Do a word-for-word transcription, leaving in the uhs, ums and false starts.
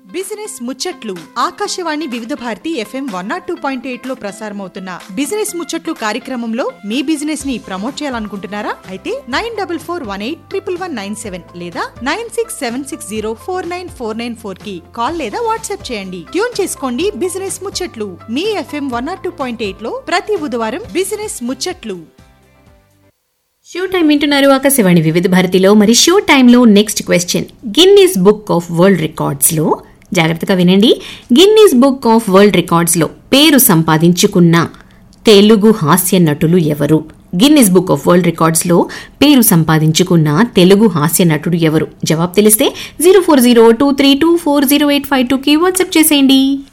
Business ముచ్చట్లు ఆకాశవాణి వివిధ Bharati FM one not two point eight లో ప్రసారమవుతున్న బిజినెస్ ముచ్చట్లు కార్యక్రమంలో మీ బిజినెస్ ని ప్రమోట్ చేయాలనుకుంటున్నారా? అయితే nine double four one eight triple one nine seven లేదా nine six seven six zero four nine four nine four కి కాల్ లేదా వాట్సాప్ చేయండి. ట్యూన్ చేసుకోండి బిజినెస్ ముచ్చట్లు మీ FM one not two point eight లో ప్రతి బుధవారం బిజినెస్ ముచ్చట్లు. షో టైం వింటున్నారు ఆకాశవాణి వివిధ భారతిలో. మరి షో టైంలో next question, Guinness book of world records లో జాగ్రత్తగా వినండి. Guinness book of world records లో పేరు సంపాదించుకున్న తెలుగు హాస్య నటులు ఎవరు? Guinness book of world records లో పేరు సంపాదించుకున్న తెలుగు హాస్య నటుడు ఎవరు? జవాబు తెలిస్తే zero four zero two three two four zero eight five two కి వాట్సాప్ చేసేయండి.